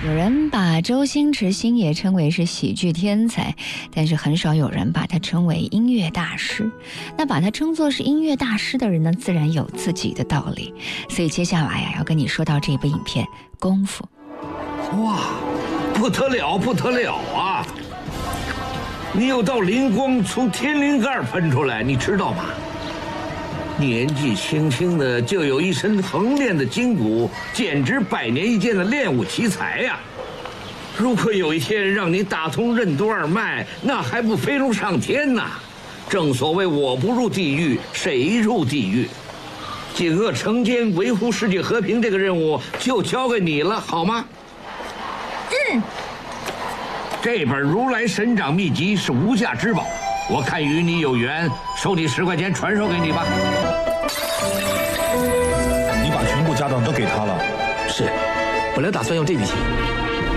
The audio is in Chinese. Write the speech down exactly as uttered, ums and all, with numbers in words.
有人把周星驰星爷称为是喜剧天才，但是很少有人把他称为音乐大师。那把他称作是音乐大师的人呢，自然有自己的道理。所以接下来呀、啊，要跟你说到这部影片《功夫》。 哇，不得了，不得了啊！你有道灵光从天灵盖喷出来，你知道吗？年纪轻轻的就有一身横练的筋骨，简直百年一见的练武奇才呀、啊！如果有一天让你打通任督二脉，那还不飞龙上天呢？正所谓我不入地狱，谁入地狱？警恶惩奸，维护世界和平这个任务就交给你了，好吗？ 嗯。 这本《如来神掌秘籍》是无价之宝，我看与你有缘，收你十块钱传授给你吧。 你把全部家当都给他了？ 是，本来打算用这笔钱。